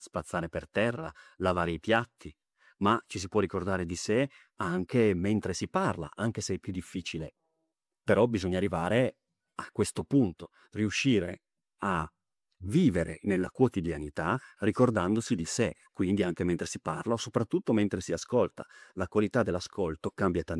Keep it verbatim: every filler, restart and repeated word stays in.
spazzare per terra, lavare i piatti, ma ci si può ricordare di sé anche mentre si parla, anche se è più difficile. Però bisogna arrivare a questo punto, riuscire a vivere nella quotidianità ricordandosi di sé, quindi anche mentre si parla o soprattutto mentre si ascolta. La qualità dell'ascolto cambia